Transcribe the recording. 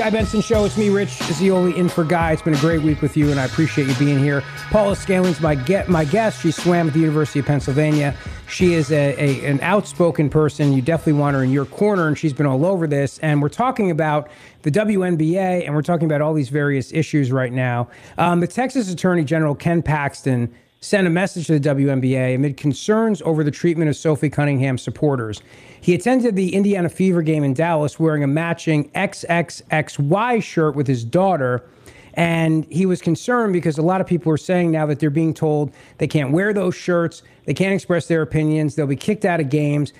Guy Benson Show. It's me, Rich Zeoli, in for Guy. It's been a great week with you, and I appreciate you being here. Paula Scaling's my guest. She swam at the University of Pennsylvania. She is an outspoken person. You definitely want her in your corner, and she's been all over this. And we're talking about the WNBA, and we're talking about all these various issues right now. The Texas Attorney General, Ken Paxton, sent a message to the WNBA amid concerns over the treatment of Sophie Cunningham supporters. He attended the Indiana Fever game in Dallas wearing a matching XXXY shirt with his daughter, and he was concerned because a lot of people are saying now that they're being told they can't wear those shirts, they can't express their opinions, they'll be kicked out of games.